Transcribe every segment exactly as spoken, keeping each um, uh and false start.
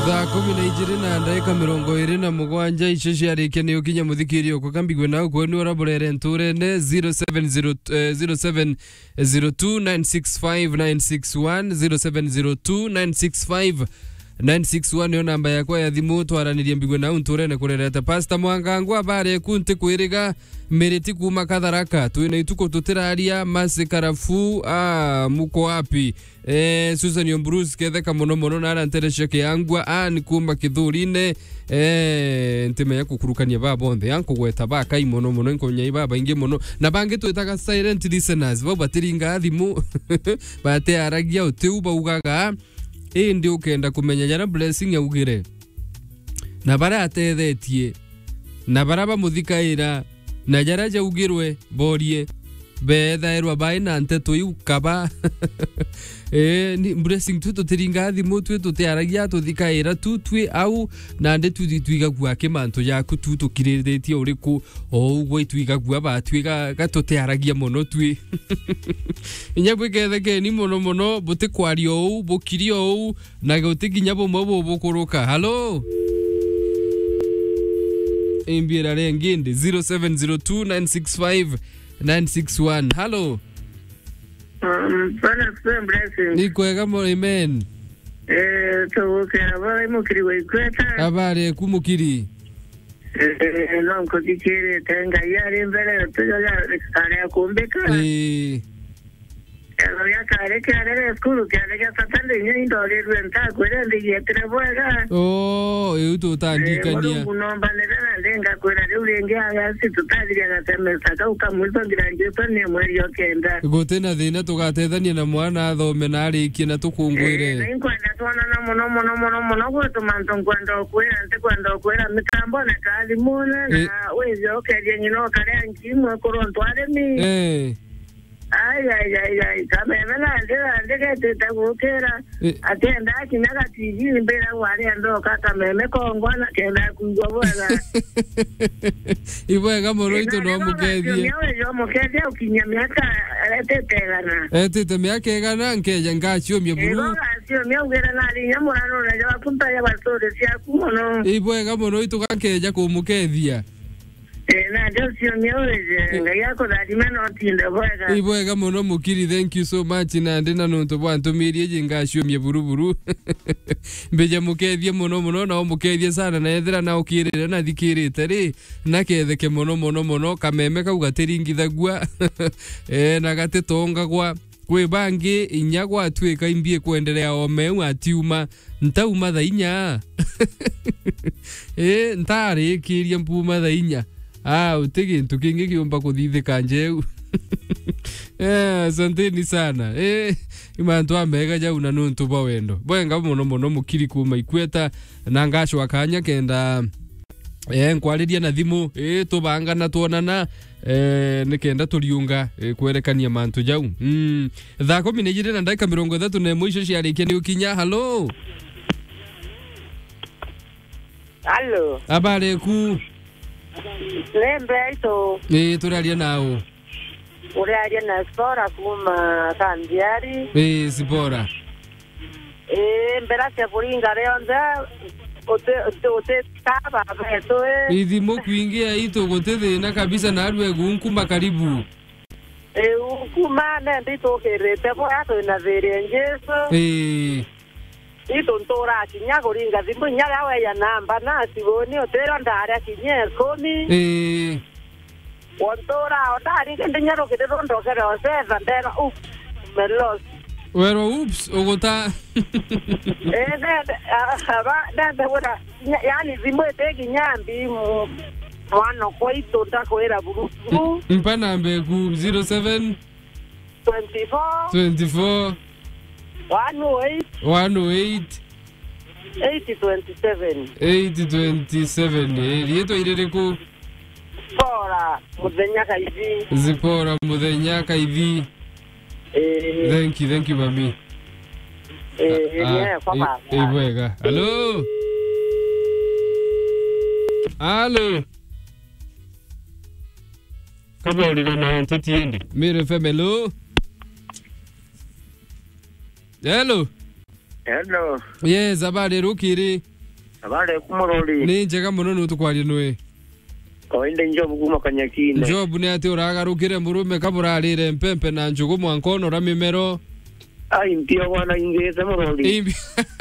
Thaa kumi na ijiri na ndagika mirongo iri na mugwanja icio ciarĩkia nĩ ũkinya mũthikĩrio kwa kambigwe na ũkwo nĩ ũraborere ntũrene zero seven zero two nine six five nine six one zero seven zero two nine six five nine six one yo namba yakwa ya thimu twaranirie mbigwe na ntũrene kurereta Pastor Mwangangwa bare kunti kwiriga meriti kuma Katharaka twina ituko tutiraria masikarafu ah muko wapi eh Susan Bruce ketheka muno muno na aranteresha kiangwa ah ni kuma Kithurine eh ntime ya kukurukania babonde yanko gweta baka imono muno nkonya ibaba inge muno na bange twitaga silent listeners bo batiringa thimu bate aragia utiu baugaga eh ndi ukenda kumenya jana blessing ya ugire na bara atethetie na baraba muthikaira na jaraja ugirwe borie bethairwa baina nteto yukaba eh ni blessing tu tutiringa thimu tu tutiaragia tuthikaira tu twi au na nde tu twiga gwa kimanto yaku tu tukiriretie uriku o ugwe twiga gwa batwiga gatutiaragia muno twi inyabwe ketheke ni muno muno buti kwario u bukirio u na gutiginya bomwe bobukuruka hallo Imbira renginde zero seven zero two nine six five nine six one. Hello. Um, bana blessing. Ni kwega mo amen. Eh, to kera bari mukiri wekweta. Abare kumukiri. Eh, no ko dikire tenga yari mbere tuja ya kumbeka. Eh. Ero ya kare kare skulu kare ya satande ni ndole renta kwere ndi yetre boga. Oh, eu to tandikania. Eh, no banera lenga kwera ulenge aya situtadira na temesa ka ukamulpa ngiranje pane mweri yokenda. Gotena thina tugatethania na mwana athome na arikie na tukungwire. Eh, kwenda twana na muno muno muno muno gwetu manto kwenda kwera nte kwenda kwera mikambo na kali mona na wezo okeje nyino kare nkimwe koronto aremi. Eh. Ay ay ay ay kamera na ndera ndege tetagukera atenda kinyaga T V mbera wari ando kaka meme kongwana kenda kugobora Ibwega muno ito no mukethie yo mukethie ukinya miaka etetegana etete miaka egana nkeja ngaciomia buru ngaciomia ugera na rinya murano na ya kunta ya basore cia kumono Ibwega muno ito kankeja kumukethia na ndio nyoje ngayako dadimano tinde bwega Ibwega muno mukiri thank you so much na ndina nonto bwantumirie jingaciomie buruburu mbeja mukethie muno muno na mukethie sana na ethira na ukirire na thikirite ri na ketheke muno muno muno kameme kau gatiringithagua eh na gatitongagwa kwe bangi inyagwa twika imbie kuendelea omeu atiuma ntauma thainya eh ntari kiria mpuma thainya Ah, utege ntukinge kiomba kuthithika njeu. Eh, asanteni sana. Eh, imantu amega jau na nuntu ba wendo. Bwenga muno muno mukiri kuma ikweta na ngasho akanya kenda eh nkwariria na thimu eh tubanga na tuonana eh nikenda tuliunga eh, kwerekania mantu jau. Mm. Thaa kumi na ijiri na ndagika mirongo ithatu na imwe icio ciarikia ni ukinya. Hello. Hello. Abare ku Lembe ito. Eh turaria nao. Uraria na Spora kuma Kandiari. Eh Spora. Eh mbera se puringa leonza ote ote taba beto eh. Idimo kuingia ito gotethina kabisa na arwe gunkumba karibu. Eh ukuma na ndito kerete po ato na verengeso. Eh ito ntora kinya goringa thimbu nya yawe ya namba na siboni otero ndara kinye komi. Eh Ontora otari kende nyaro kede rondo kede oseva ndera up melos. Wero ups ogota. Eh nende aba nende wora yani zimbo etegi nyambi mu wano kwa ito ndako era buru. Mpana mbeku zero seven twenty-four twenty-four one oh eight one oh eight eight twenty-seven eight twenty-seven. Eh rieto irereko Spora mudenya kaivi Zipora mudenya kaivi. Eh Thank you, thank you mami. Eh yeah papa. Eh bwega. Hello. Hello. Kama ulina na ntatiende. Mire femelo. Hello. Hello. Yes, habari rukiri. abale kumurori ni njega muno nutukwaria nwe kawaida Njobu kuma Kanyakine Njobu ni ati uragarukire murume kaburarire mpempe na njugu mwankono ramimero ai mpio wana ingeze murori Impi...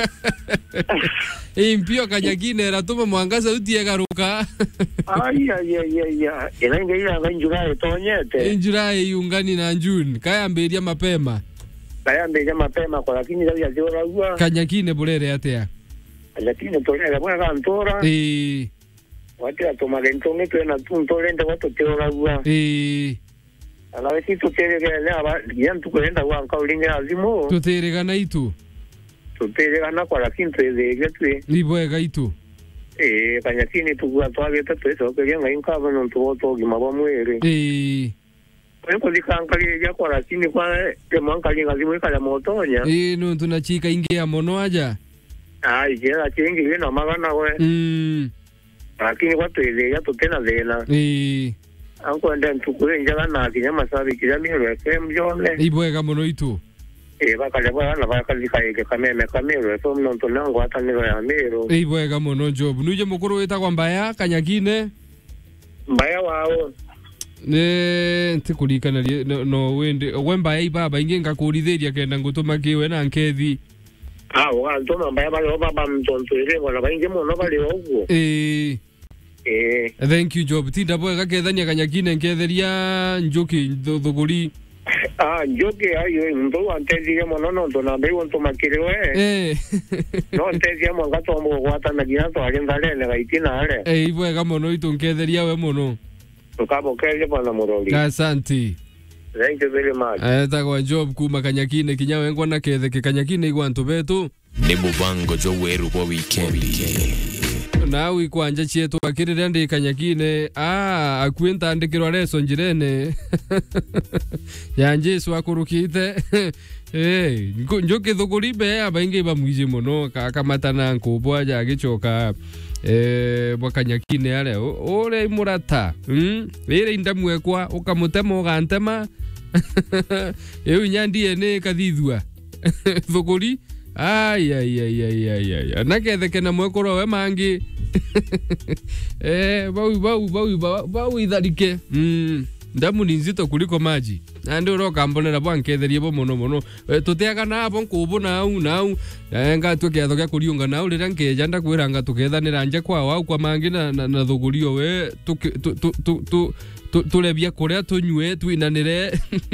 impio Kanyakine ratuma mwangaza utiegaruka ai ai ai ai ina ingeira nganjura tonyete injura yungani na June kaya mberia mapema kaya mberia mapema kwa lakini ya zora huwa Kanyakine burere atia Kanyakine tolera bwana kantora eh watu atomale ntonge tena tuntolenda watu teora huwa eh ala kitu teregele aba yantu kwenda kwa kaulinga azimo tuteregana itu tuteregana kwa lakini twezege twe libwega itu eh Kanyakine tukua twageta tweso kwenga inkava no tuoto gimaba mwere eh Kwa dikankali ya kwa lakini kwa mwankali ngazimo ikala motonya eh no tunachika ingia mono aja ai jera chingi wena magana we mm lakini kwa twezege tutena zena eh anko enda ntukule njala na kinyama sabi kijamiro F M jone ibwega mono itu eh bakale bwana bakali kaike kameme kamero so mnonto nango hata niro ya mero ibwega mono Job nuje mukuru wita kwa mbaya Kanyakine mbaya wao ne ntikurikana no, no wende wembaya ibaba inge ngakurithiria kenda ngutuma kiwe na nkethi ah wa ntoma mbaya bale baba mtonto ile wala bainge mono bale ogo eh eh thank you Job tinda bwega kethania Kanyakine nketheria njuki thuguri ah njoke ayo ndo antezie mono no ndo na bewo ntoma kirewe eh no antezie mo ngato mo gwata na giato agenzalele gaitina ale eh ibwega mono itu nketheria we mono tukabo kele bwana murori asante thank you very much eh takwa Job kuma Kanyakine kinyawe ngona kethe Kanyakine igwantu betu ni mubango jo weru kwa weekend na wikwanja chietu akirire ndi Kanyakine ah akwenta ndikirwa reso njirene ya Jesu akurukite eh njoke thuguribe abainge bamwije muno akamatana nkubwa ja gicoka eh bwa Kanyakine ale ore murata hm ire indamwekwa ukamutema ugantema eu nyandie ne kathithua thuguri ai ai ai ai ai ai naketheke na mwekoro we mangi eh bau bau bau bau idharike mm ndamu ni nzito kuliko maji na ndio roka mbonera bwanketherie bo muno muno tuteaga na bo nkubu na au na au nga tuketho gya kuriunga na uri rankeja nda kwiranga tukethanira nje kwa wau kwa mangi na na thugurio we tu tu tu turebia kuria tunywe twinanire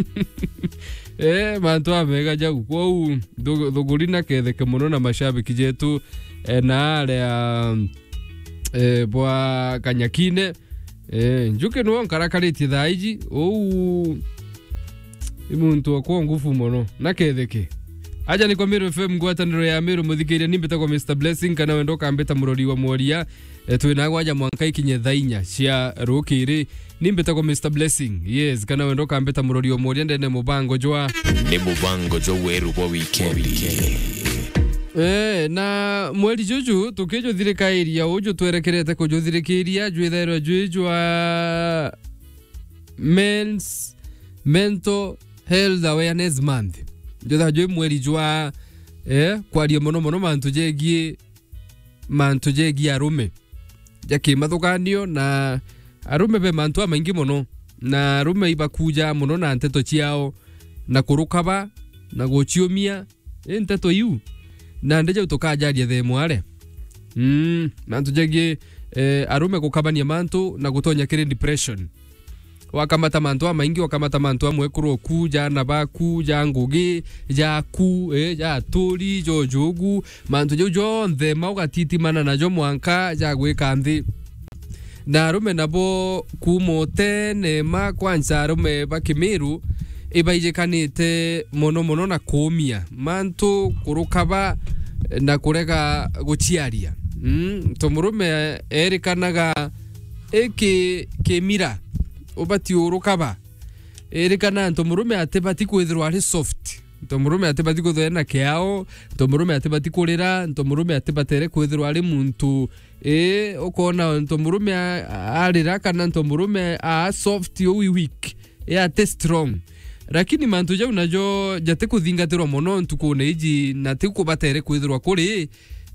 eh mantu amega jagu kwau thuguri na ketheke muno na mashabiki jetu na ale eh bwa Kanyakine eh njuke no nkarakariti thaiji ou imuntu akwa ngufu muno na ketheke aja ni kwa Meru F M ngwataniro ya Meru muthikiria nimbeta kwa Mister Blessing kana wendo kambeta murori wa mworia e, twinagwa aja mwanka ikinye thainya cia rukiri nimbeta kwa Mister Blessing yes kana wendo kambeta murori wa mworia ndene mubango jwa ni mubango jo weru kwa weekend eh na mweli juju tukejo thirikairia uju twerekerete kujo thirikiria jwithairo jwijwa men's mental health awareness month jotha jwe mweli jwa eh kwaria mono mono mantu jegie mantu jegie arume jaki mathukanio na arume be mantu amaingi mono na arume ibakuja mono na nteto ciao na kurukaba na gochiumia nteto yu na ndeje utokajaria the mware mm mantu jegie eh, arume kukabania mantu na gutonya kire depression wakamata mantu amaingi wakamata mantu amwe kuroku jana baku jangugi jaku eh ja tori jojogu mantu jo jonthe maugatiti mana najo mwanka jagwika nthi na arume nabo kumote ne makwanza arume bakimiru ibaijekanite mono mono na kumia mantu kurukaba na kurega guchiaria mm tomurume erikanaga eki kemira obati urukaba erikana ntomurume atebati kwithirwa ari soft ntomurume atebati kwithirwa na kiao ntomurume atebati kurira ntomurume atebatere kwithirwa ari muntu e ukona ntomurume arira kana ntomurume a soft yo weak e ate strong lakini mantu jau najo jate kuthingatirwa mono ntukune iji na tikubatere kwithirwa kuri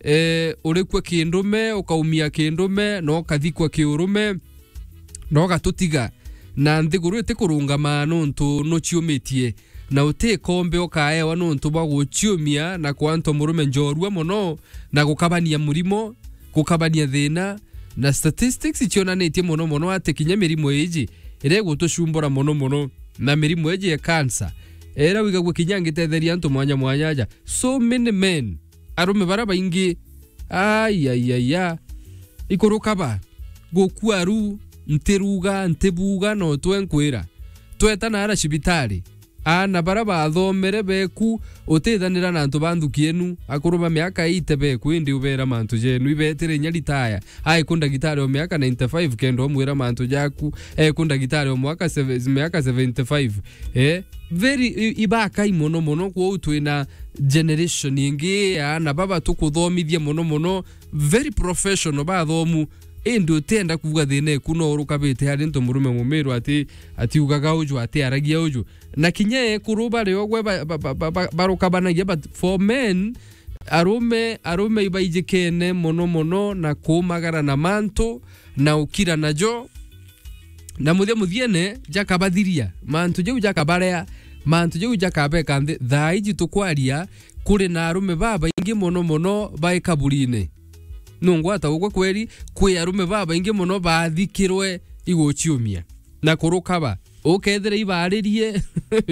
eh urikwe kindume ukaumia kindume no kathikwa kiurume no gatutiga na nthiguru ite kurungama nuntu no ciumitie na uti kombe okaewa nuntu bwa guciumia na kwanto murume njorua muno na gukabania murimo gukabania thina na statistics icionanitie muno muno ati kinya mirimo iji ire gutushumbura muno muno na mirimo iji ya cancer era wigagwe kinyangitetheria antu mwanya mwanyaja so many men arume bara baingi ai ai ai ya ikorukaba gukwaru ntiruga ntibuga no twenkwira twetana ara cibitari ana bara bathomere beku utithanira na antu bandhukienu akuruma miaka ite beku indi ubera mantu jenu ibetire nyaritaya ai kunda gitari o miaka ninety-five kendo mwira mantu jaku eh kunda gitari o mwaka miaka seventy-five eh very ibaka imono mono kwa utwina generation ingi ana baba tukuthomithia mono mono very professional bathomu endo tenda kuvuga thine kuno urukabite hari nto murume mumiru ati ati ugaga uju ati aragia uju na kinye kuruba ryo gwe barukabanagia but for men arume arume ibaijikene mono mono na kumagara na manto na ukira najo na muthia muthiene jakabathiria mantu je jakabarea mantu je jakabeka nthi thaiji tukwaria kuri na arume baba ingi mono mono baikaburine nungwata ugwe kweri kwi arume baba ingi muno bathikirwe iguciumia na kurukaba ukethire ibaririe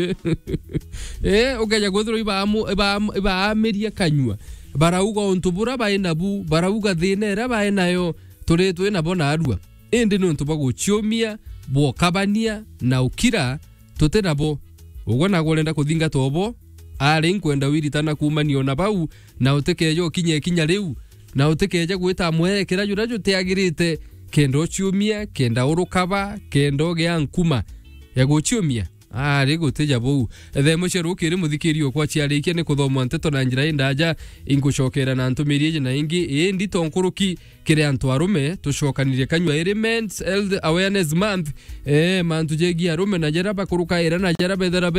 eh ugeja guthiro ibamu ibamiria kanywa barauga untubura baina bu barauga thinera bainayo turi twina bona arua indi nuntu baguciumia bo kabania na ukira tutinabo ugwe na gorenda kuthinga tobo ari nkwenda wiritana kumanio na bau na utekejo kinye kinya riu na utikeje gwita mwekera jura jute agirite kendo ciumia kenda urukaba kendo gya nkuma ya guciumia ari guteja bou themo cerukire muthikirio kwa ciarikia ni kuthomwa nteto na njira indaja ingucokera na ntumirije na ingi indi tonkuruki kire antu arume tucokanirie kanywa iri Men's Health Awareness Month eh mantu jegi arume na jaraba kuruka ira na jaraba